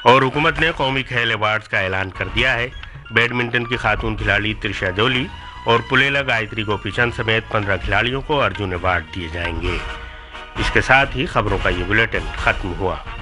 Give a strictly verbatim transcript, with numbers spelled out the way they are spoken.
और हुकूमत ने कौमी खेल अवार्ड्स का ऐलान कर दिया है। बैडमिंटन की खातून खिलाड़ी त्रिशा जोली और पुलेला गायत्री गोपीचंद समेत पंद्रह खिलाड़ियों को अर्जुन अवार्ड दिए जाएंगे। इसके साथ ही खबरों का ये बुलेटिन खत्म हुआ।